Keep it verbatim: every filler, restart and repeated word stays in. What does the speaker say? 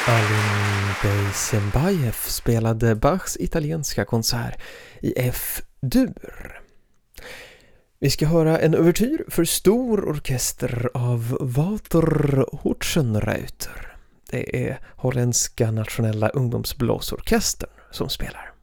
Alim Beysenbaev spelade Bachs italienska konsert i F-dur. Vi ska höra en ouvertyr för stor orkester av Walter Hutschenreuther. Det är holländska nationella ungdomsblåsorkestern som spelar.